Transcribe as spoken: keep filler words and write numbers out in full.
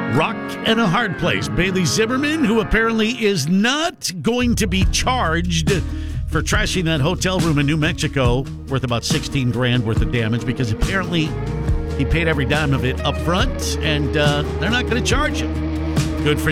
Rock and a hard place. Bailey Zimmerman, who apparently is not going to be charged for trashing that hotel room in New Mexico, worth about sixteen grand worth of damage, because apparently he paid every dime of it up front, and uh, they're not going to charge him. Good for